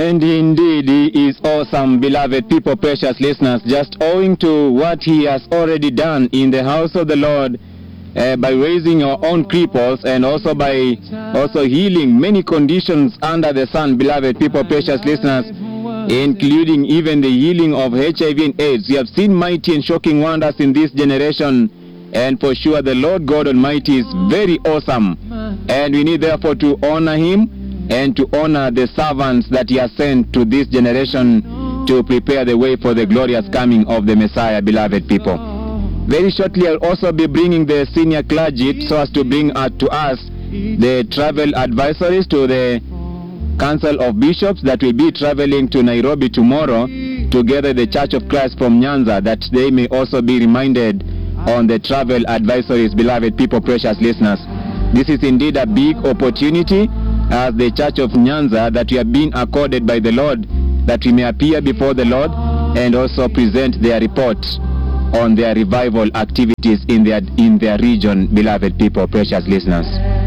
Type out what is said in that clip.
And indeed, he is awesome, beloved people, precious listeners, just owing to what he has already done in the house of the Lord, by raising our own cripples and also by healing many conditions under the sun, beloved people, precious listeners, including even the healing of HIV and AIDS. We have seen mighty and shocking wonders in this generation, and for sure the Lord God Almighty is very awesome, and we need therefore to honor him and to honor the servants that he has sent to this generation to prepare the way for the glorious coming of the Messiah, beloved people. Very shortly, I'll also be bringing the senior clergy so as to bring to us the travel advisories to the Council of Bishops that will be traveling to Nairobi tomorrow, together the Church of Christ from Nyanza, that they may also be reminded on the travel advisories, beloved people, precious listeners. This is indeed a big opportunity as the Church of Nyanza that we have been accorded by the Lord, that we may appear before the Lord and also present their report on their revival activities in their region, beloved people, precious listeners.